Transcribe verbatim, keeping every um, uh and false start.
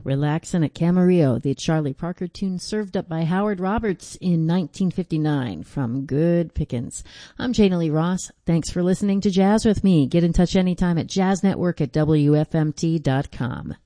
Relaxin' at Camarillo, the Charlie Parker tune served up by Howard Roberts in nineteen fifty-nine from Good Pickins. I'm Jana Lee Ross. Thanks for listening to Jazz with me. Get in touch anytime at jazz network at W F M T dot com.